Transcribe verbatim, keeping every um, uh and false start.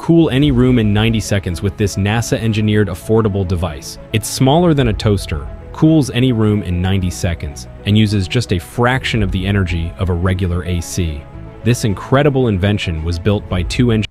Cool any room in ninety seconds with this NASA-engineered affordable device. It's smaller than a toaster, cools any room in ninety seconds, and uses just a fraction of the energy of a regular A C. This incredible invention was built by two engineers